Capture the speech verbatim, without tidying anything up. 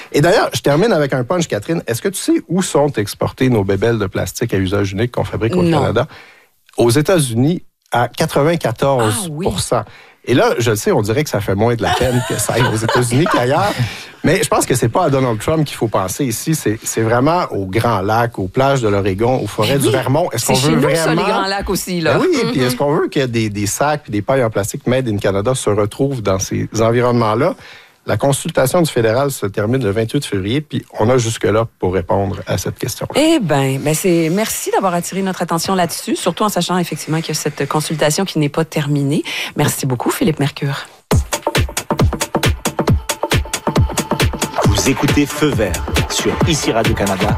Et d'ailleurs, je termine avec un punch, Catherine. Est-ce que tu sais où sont exportées nos bébelles de plastique à usage unique qu'on fabrique au non. Canada? Aux États-Unis, à quatre-vingt-quatorze pour cent. Ah, oui. Et là, je le sais, on dirait que ça fait moins de la peine que ça aille aux États-Unis qu'ailleurs. Mais je pense que c'est pas à Donald Trump qu'il faut penser ici. C'est, c'est vraiment aux Grands Lacs, aux plages de l'Oregon, aux forêts oui, du Vermont. Est-ce c'est qu'on chez veut nous, vraiment... ça, les Grands Lacs aussi, là. Ben oui, mm-hmm. Puis est-ce qu'on veut que des, des sacs et des pailles en plastique Made in Canada se retrouvent dans ces environnements-là? La consultation du fédéral se termine le vingt-huit février, puis on a jusque-là pour répondre à cette question. Eh bien, ben c'est merci d'avoir attiré notre attention là-dessus, surtout en sachant effectivement qu'il y a cette consultation qui n'est pas terminée. Merci beaucoup, Philippe Mercure. Vous écoutez Feu vert sur Ici Radio-Canada